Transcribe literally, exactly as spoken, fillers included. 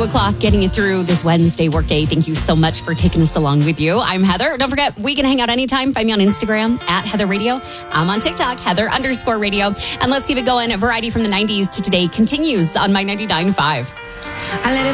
o'clock, getting you through this Wednesday workday. Thank you so much for taking us along with you. I'm Heather. Don't forget, we can hang out anytime. Find me on Instagram at Heather Radio. I'm on TikTok, Heather underscore radio. And let's keep it going. A variety from the nineties to today continues on My ninety-nine point five. I let it